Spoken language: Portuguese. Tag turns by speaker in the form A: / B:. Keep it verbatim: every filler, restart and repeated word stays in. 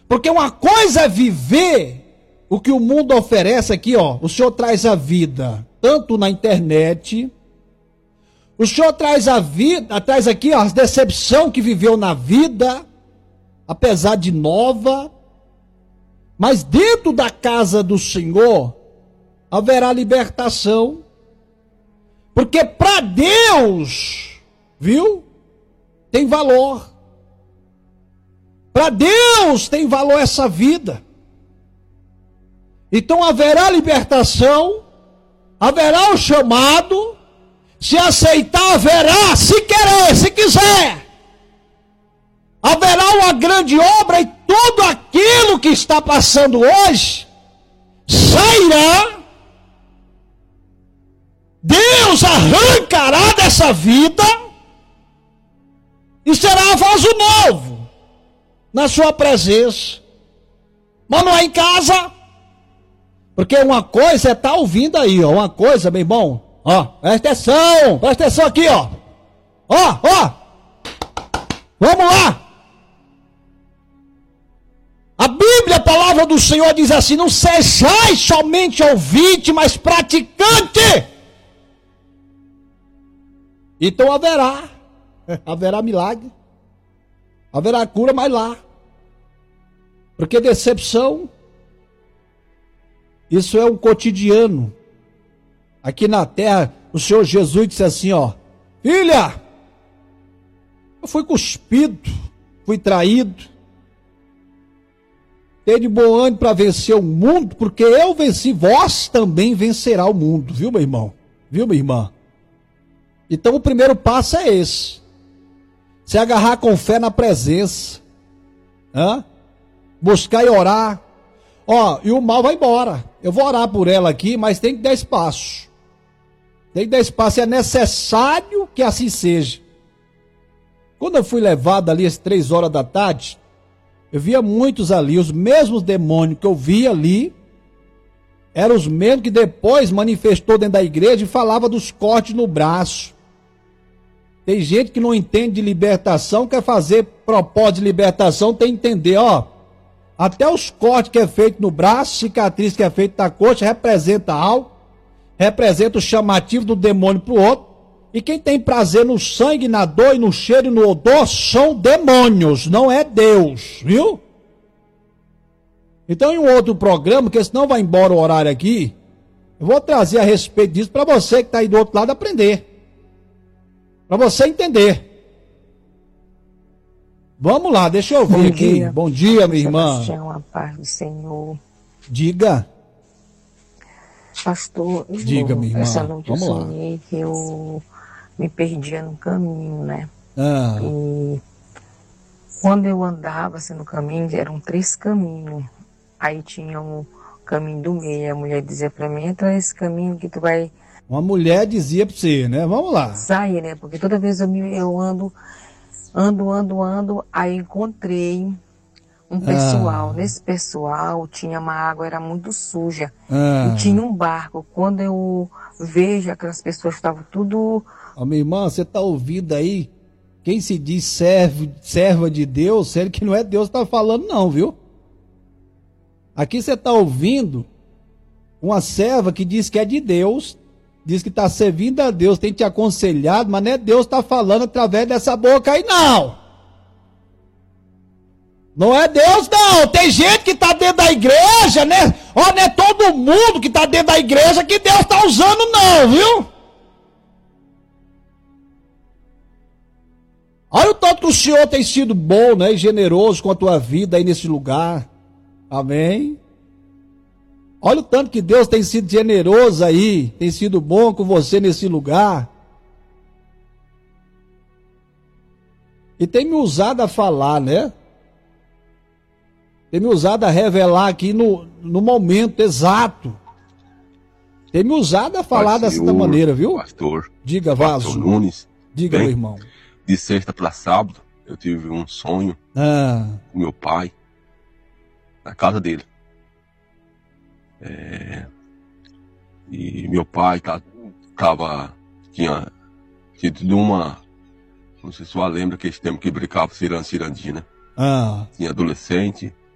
A: Porque uma coisa é viver o que o mundo oferece aqui, ó. O Senhor traz a vida, tanto na internet. O Senhor traz a vida, traz aqui, ó, a decepção que viveu na vida, apesar de nova. Mas dentro da casa do Senhor haverá libertação. Porque para Deus, viu? Tem valor. Para Deus tem valor essa vida. Então haverá libertação, haverá o chamado, se aceitar haverá, se querer, se quiser. Haverá uma grande obra e tudo aquilo que está passando hoje sairá. Deus arrancará dessa vida e será vaso novo na sua presença. Mas não é em casa. Porque uma coisa é estar tá ouvindo aí, ó. Uma coisa, meu irmão. Ó, presta atenção. Presta atenção aqui, ó. Ó, ó. Vamos lá. A Bíblia, a palavra do Senhor diz assim: não sejais somente ouvinte, mas praticante. Então haverá. Haverá milagre. Haverá cura, mas lá. Porque decepção, isso é um cotidiano. Aqui na terra, o Senhor Jesus disse assim, ó: filha, eu fui cuspido, fui traído. Tenha de bom ânimo para vencer o mundo, porque eu venci, vós também vencerá o mundo. Viu, meu irmão? Viu, minha irmã? Então o primeiro passo é esse. Se agarrar com fé na presença. Hã? Buscar e orar. Ó, e o mal vai embora. Eu vou orar por ela aqui, mas tem que dar espaço. Tem que dar espaço. É necessário que assim seja. Quando eu fui levado ali às três horas da tarde, eu via muitos ali, os mesmos demônios que eu via ali, eram os mesmos que depois manifestou dentro da igreja e falava dos cortes no braço. Tem gente que não entende de libertação, quer fazer propósito de libertação, tem que entender, ó. Até os cortes que é feito no braço, cicatriz que é feito na coxa, representa algo, representa o chamativo do demônio para o outro. E quem tem prazer no sangue, na dor e no cheiro e no odor são demônios, não é Deus, viu? Então em um outro programa, que senão vai embora o horário aqui, eu vou trazer a respeito disso para você que está aí do outro lado aprender. Para você entender. Vamos lá, deixa eu ouvir aqui.
B: Dia.
A: Bom dia, minha irmã.
B: Sebastião, a paz do Senhor.
A: Diga.
B: Pastor, eu,
A: Diga, minha irmã.
B: Essa noite
A: Vamos
B: eu
A: lá.
B: sonhei que eu me perdia no caminho, né?
A: Ah.
B: E quando eu andava assim, no caminho, eram três caminhos. Aí tinha um caminho do meio. A mulher dizia para mim: entra nesse caminho que tu vai...
A: Uma mulher dizia para você, né? Vamos lá.
B: Sair, né? Porque toda vez eu, me, eu ando, ando, ando, ando. Aí encontrei um pessoal. Ah. Nesse pessoal tinha uma água, era muito suja. Ah. E tinha um barco. Quando eu vejo aquelas pessoas estavam tudo...
A: Ó, minha irmã, você está ouvindo aí? Quem se diz servo, serva de Deus, sendo que não é Deus que está falando não, viu? Aqui você está ouvindo uma serva que diz que é de Deus, diz que está servindo a Deus, tem te aconselhado, mas não é Deus que está falando através dessa boca aí, não. Não é Deus, não. Tem gente que está dentro da igreja, né? Ó, não é todo mundo que está dentro da igreja que Deus está usando, não, viu? Olha o tanto que o Senhor tem sido bom, né? E generoso com a tua vida aí nesse lugar. Amém? Olha o tanto que Deus tem sido generoso aí, tem sido bom com você nesse lugar. E tem me usado a falar, né? Tem me usado a revelar aqui no, no momento exato. Tem me usado a falar dessa maneira, viu?
C: Pastor,
A: diga, Vaso.
C: Pastor Nunes.
A: Diga,
C: bem,
A: meu irmão.
C: De sexta para sábado, eu tive um sonho
A: ah.
C: com meu pai, na casa dele. É, e meu pai tava, tinha tido uma, não sei se você lembra que esse tempo que brincava ciranda, cirandinha, né?
A: Ah.
C: Tinha adolescente,